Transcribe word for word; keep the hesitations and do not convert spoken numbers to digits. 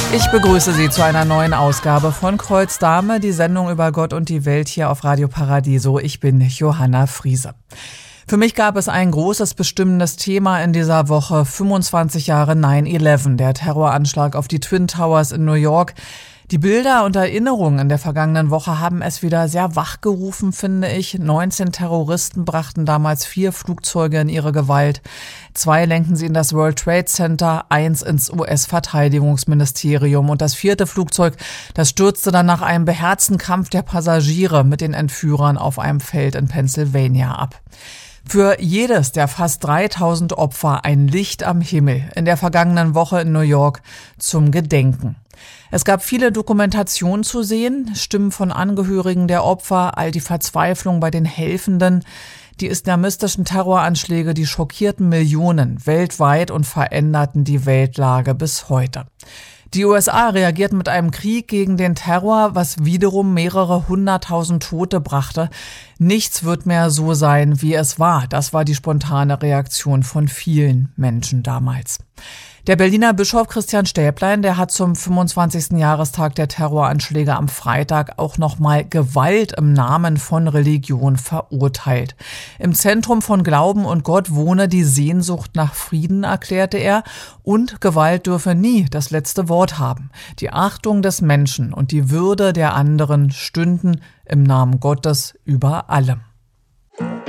Ich begrüße Sie zu einer neuen Ausgabe von Kreuz Dame, die Sendung über Gott und die Welt hier auf Radio Paradiso. Ich bin Johanna Friese. Für mich gab es ein großes bestimmendes Thema in dieser Woche, fünfundzwanzig Jahre nine eleven, der Terroranschlag auf die Twin Towers in New York. Die Bilder und Erinnerungen in der vergangenen Woche haben es wieder sehr wachgerufen, finde ich. neunzehn Terroristen brachten damals vier Flugzeuge in ihre Gewalt. Zwei lenken sie in das World Trade Center, eins ins U S-Verteidigungsministerium. Und das vierte Flugzeug, das stürzte dann nach einem beherzten Kampf der Passagiere mit den Entführern auf einem Feld in Pennsylvania ab. Für jedes der fast dreitausend Opfer ein Licht am Himmel in der vergangenen Woche in New York zum Gedenken. Es gab viele Dokumentationen zu sehen, Stimmen von Angehörigen der Opfer, all die Verzweiflung bei den Helfenden, die islamistischen Terroranschläge, die schockierten Millionen weltweit und veränderten die Weltlage bis heute. Die U S A reagierten mit einem Krieg gegen den Terror, was wiederum mehrere hunderttausend Tote brachte. Nichts wird mehr so sein, wie es war. Das war die spontane Reaktion von vielen Menschen damals. Der Berliner Bischof Christian Stäblein, der hat zum fünfundzwanzigsten Jahrestag der Terroranschläge am Freitag auch nochmal Gewalt im Namen von Religion verurteilt. Im Zentrum von Glauben und Gott wohne die Sehnsucht nach Frieden, erklärte er, und Gewalt dürfe nie das letzte Wort haben. Die Achtung des Menschen und die Würde der anderen stünden im Namen Gottes über allem.